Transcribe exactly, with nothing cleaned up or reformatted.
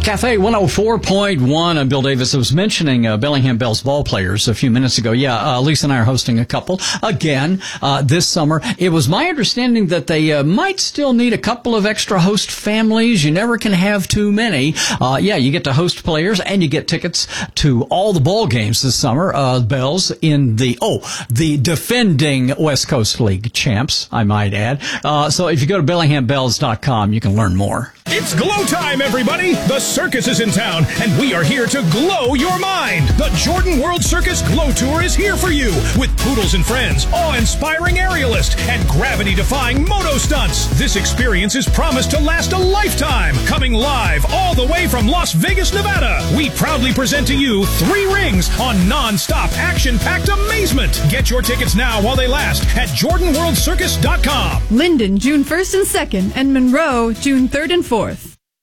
Cafe one oh four point one. I'm Bill Davis. I was mentioning uh, Bellingham Bell's ball players a few minutes ago. Yeah, uh, Lisa and I are hosting a couple again uh, this summer. It was my understanding that they uh, might still need a couple of extra host families. You never can have too many. Uh, yeah, you get to host players and you get tickets to all the ball games this summer. Uh, Bells in the, oh, the defending West Coast League champs, I might add. Uh, so if you go to bellingham bells dot com, you can learn more. It's glow time, everybody! The circus is in town, and we are here to glow your mind! The Jordan World Circus Glow Tour is here for you, with Poodles and Friends, awe-inspiring aerialist, and gravity-defying moto stunts. This experience is promised to last a lifetime. Coming live all the way from Las Vegas, Nevada, we proudly present to you three rings on non-stop, action-packed amazement. Get your tickets now while they last at jordan world circus dot com. Linden, June first and second, and Monroe, June third and fourth.